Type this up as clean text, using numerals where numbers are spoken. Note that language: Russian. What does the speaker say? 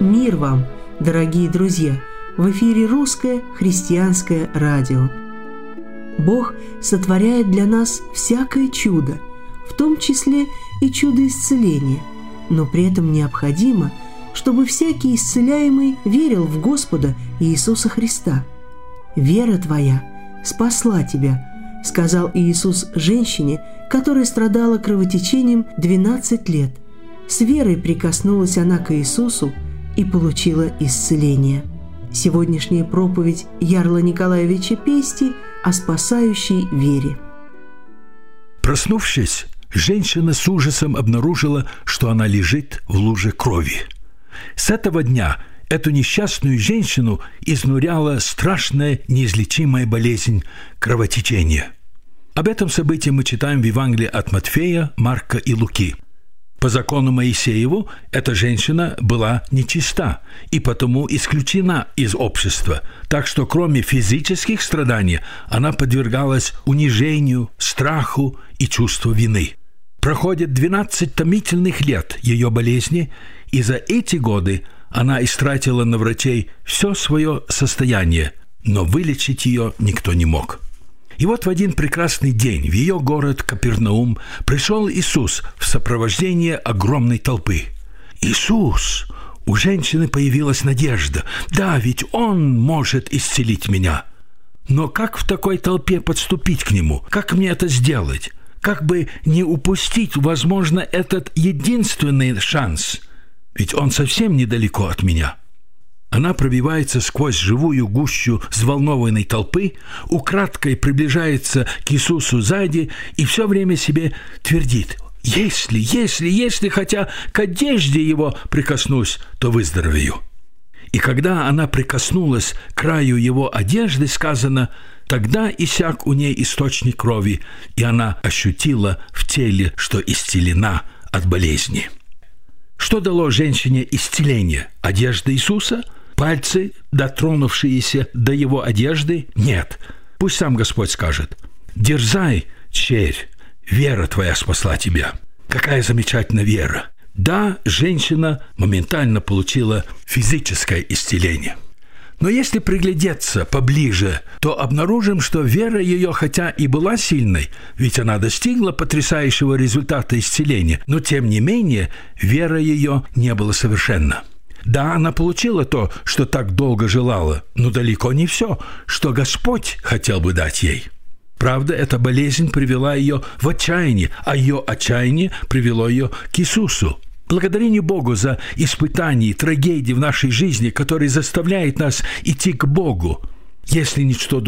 Мир вам, дорогие друзья! В эфире Русское христианское радио. Бог сотворяет для нас всякое чудо, в том числе и чудо исцеления, но при этом необходимо, чтобы всякий исцеляемый верил в Господа Иисуса Христа. «Вера твоя спасла тебя», — сказал Иисус женщине, которая страдала кровотечением 12 лет. С верой прикоснулась она к Иисусу и получила исцеление. Сегодняшняя проповедь Ярла Николаевича Пести о спасающей вере. Проснувшись, женщина с ужасом обнаружила, что она лежит в луже крови. С этого дня эту несчастную женщину изнуряла страшная неизлечимая болезнь – кровотечение. Об этом событии мы читаем в Евангелии от Матфея, Марка и Луки. По закону Моисееву эта женщина была нечиста и потому исключена из общества, так что кроме физических страданий она подвергалась унижению, страху и чувству вины. Проходит 12 томительных лет ее болезни, и за эти годы она истратила на врачей все свое состояние, но вылечить ее никто не мог. И вот в один прекрасный день в ее город Капернаум пришел Иисус в сопровождении огромной толпы. «Иисус!» У женщины появилась надежда. «Да, ведь Он может исцелить меня. Но как в такой толпе подступить к Нему? Как мне это сделать? Как бы не упустить, возможно, этот единственный шанс? Ведь Он совсем недалеко от меня». Она пробивается сквозь живую гущу взволнованной толпы, украдкой приближается к Иисусу сзади и все время себе твердит: «Если хотя к одежде Его прикоснусь, то выздоровею». И когда она прикоснулась к краю Его одежды, сказано, тогда иссяк у ней источник крови, и она ощутила в теле, что исцелена от болезни. Что дало женщине исцеление? Одежда Иисуса? Пальцы, дотронувшиеся до Его одежды? Нет. Пусть сам Господь скажет: «Дерзай, черь, вера твоя спасла тебя». Какая замечательная вера! Да, женщина моментально получила физическое исцеление. Но если приглядеться поближе, то обнаружим, что вера ее, хотя и была сильной, ведь она достигла потрясающего результата исцеления, но тем не менее вера ее не была совершенна. Да, она получила то, что так долго желала, но далеко не все, что Господь хотел бы дать ей. Правда, эта болезнь привела ее в отчаяние, а ее отчаяние привело ее к Иисусу. Благодарение Богу за испытания и трагедии в нашей жизни, которые заставляют нас идти к Богу. Если ничто